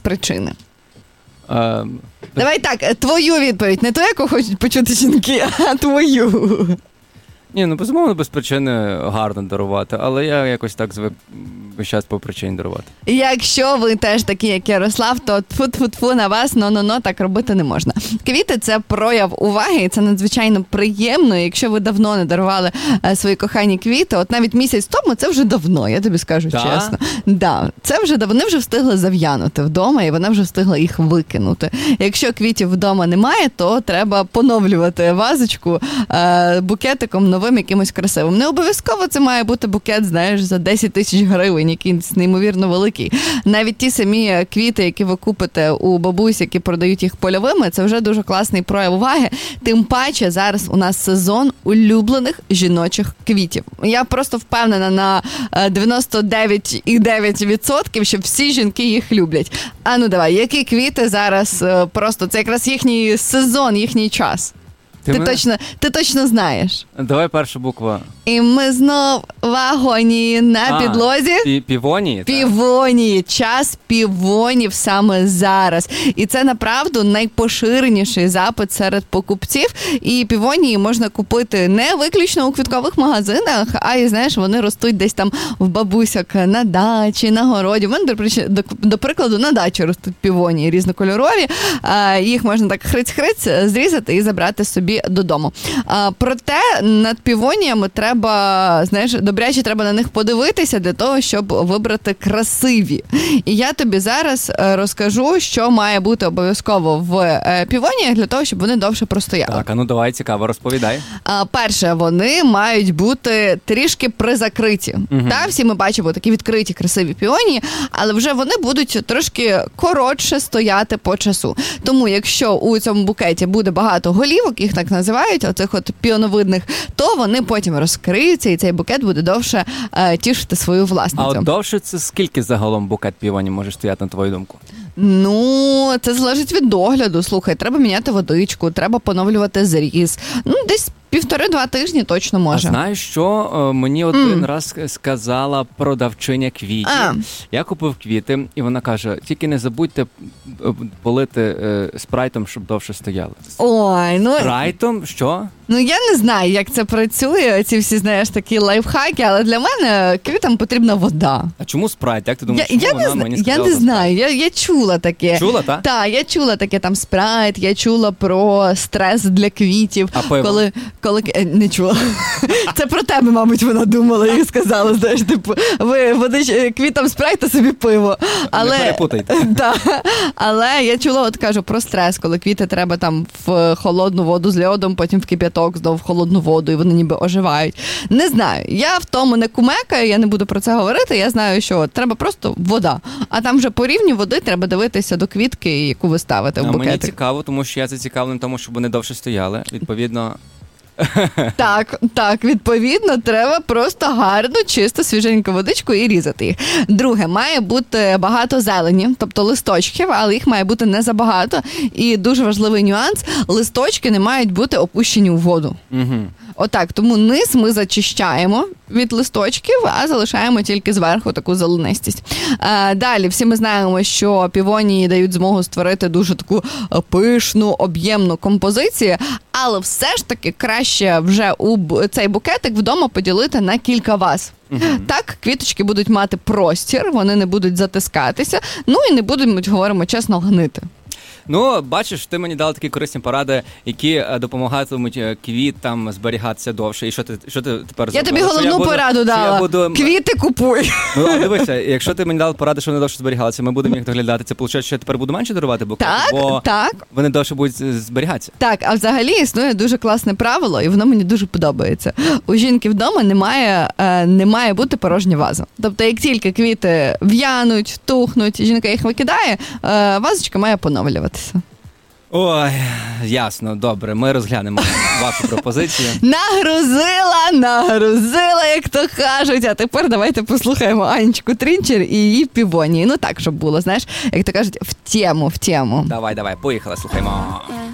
причини? Давай так, твою відповідь, не ту, яку хочуть почути жінки, а твою. Ні, безумовно, без причини гарно дарувати, але я якось так звик весь час по причині дарувати. Якщо ви теж такі, як Ярослав, то тфу-тфу-тфу на вас, но-но-но, так робити не можна. Квіти – це прояв уваги, і це надзвичайно приємно. Якщо ви давно не дарували свої кохані квіти, от навіть місяць тому, це вже давно, я тобі скажу чесно. Да, це вже вони вже встигли зав'янути вдома, і вона вже встигла їх викинути. Якщо квітів вдома немає, то треба поновлювати вазочку букетиком новим якимось красивим. Не обов'язково це має бути букет, знаєш, за 10 тисяч гривень, якийсь неймовірно великий. Навіть ті самі квіти, які ви купите у бабусь, які продають їх польовими, це вже дуже класний прояв уваги. Тим паче зараз у нас сезон улюблених жіночих квітів. Я просто впевнена на 99,9%, що всі жінки їх люблять. А ну давай, які квіти зараз просто, це якраз їхній сезон, їхній час. Ти точно знаєш. Давай перша буква. І ми знов в агонії на підлозі. Півонії? Півонії. Час півонів саме зараз. І це, направду, найпоширеніший запит серед покупців. І півонії можна купити не виключно у квіткових магазинах, а і, знаєш, вони ростуть десь там в бабусяк на дачі, на городі. У мене, до прикладу, на дачі ростуть півонії різнокольорові. Їх можна так хриць-хриць зрізати і забрати собі додому. Проте над півоніями треба, знаєш, добряче треба на них подивитися для того, щоб вибрати красиві. І я тобі зараз розкажу, що має бути обов'язково в півоніях для того, щоб вони довше простояли. Так, а ну давай, цікаво, розповідай. Перше, вони мають бути трішки призакриті. Угу. Та, всі ми бачимо такі відкриті, красиві півонії, але вже вони будуть трошки коротше стояти по часу. Тому, якщо у цьому букеті буде багато голівок, їх так називають, оцих от піоновидних, то вони потім розкриються, і цей букет буде довше тішити свою власницю. А от довше це скільки загалом букет півонів може стояти, на твою думку? Ну, це залежить від догляду. Слухай, треба міняти водичку, треба поновлювати зріз. Десь 1,5-2 тижні точно може. А знаєш що? Мені один раз сказала продавчиня квітів. Я купив квіти, і вона каже, тільки не забудьте полити спрайтом, щоб довше стояли. Ой, Спрайтом? Що? Я не знаю, як це працює, ці всі, знаєш, такі лайфхаки, але для мене квітам потрібна вода. А чому спрайт? Як ти думаєш, Я не знаю, я чула таке. Чула, так? Так, я чула таке, там спрайт, я чула про стрес для квітів. А пиво? Коли не чула. Це про тебе, мабуть, вона думала і сказала, знаєш, типу, ви квітам спрайта собі пиво. Не перепутайте. Але я чула, кажу, про стрес, коли квіти треба там в холодну воду з льодом, потім в кип'яток, знову в холодну воду, і вони ніби оживають. Не знаю, я в тому не кумекаю, я не буду про це говорити, я знаю, що треба просто вода. А там вже по рівню води треба дивитися до квітки, яку ви ставите в букетик. Мені цікаво, тому що я зацікавлений тому, щоб вони довше стояли. Відповідно... Так, відповідно, треба просто гарно, чисто, свіженьку водичку і різати їх. Друге, має бути багато зелені, тобто листочків, але їх має бути не забагато. І дуже важливий нюанс, листочки не мають бути опущені у воду. Угу. Отак, тому низ ми зачищаємо від листочків, а залишаємо тільки зверху таку зеленистість. Далі, всі ми знаємо, що півонії дають змогу створити дуже таку пишну, об'ємну композицію, але все ж таки краще вже цей букетик вдома поділити на кілька ваз. Так, квіточки будуть мати простір, вони не будуть затискатися, і не будуть, говоримо чесно, гнити. Бачиш, ти мені дала такі корисні поради, які допомагатимуть квітам зберігатися довше. І що ти тепер зробила? Я тобі головну пораду дала. Квіти купуй. Дивися, якщо ти мені дала поради, що вони довше зберігалися, ми будемо їх доглядати. Це виходить, що я тепер буду менше дарувати букети? Так. Вони довше будуть зберігатися. Так, а взагалі існує дуже класне правило, і воно мені дуже подобається. У жінки вдома не має бути порожня ваза. Тобто, як тільки квіти в'януть, тухнуть, жінка їх викидає, вазочка має поновлюватися. Ой, ясно, добре, ми розглянемо вашу пропозицію. Нагрузила, як то кажуть. А тепер давайте послухаємо Анечку Трінчер і її півонії. Так, щоб було, знаєш, як то кажуть, в тему. Давай, поїхали, слухаємо.